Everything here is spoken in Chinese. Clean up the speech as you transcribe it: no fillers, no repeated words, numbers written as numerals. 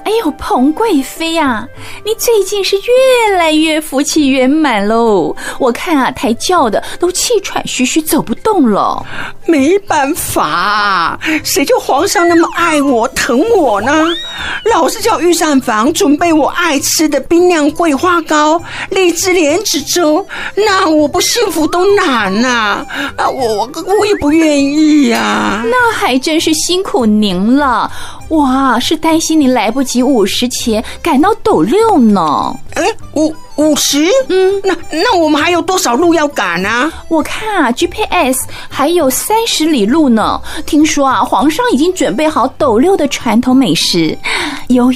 哎呦，彭贵妃啊，你最近是越来越福气圆满喽！我看啊，抬轿的都气喘吁吁走不动了。 没办法，谁叫皇上那么爱我疼我呢？老是叫御膳房准备我爱吃的冰酿桂花糕、荔枝莲子粥，那我不幸福都难啊！我也不愿意啊。 那还真是辛苦您了，哇，是担心您来不及50钱赶到斗六呢。 50？那我们还有多少路要赶啊？ 我看啊 GPS 还有30里路呢。听说啊，皇上已经准备好斗六的传统美食，有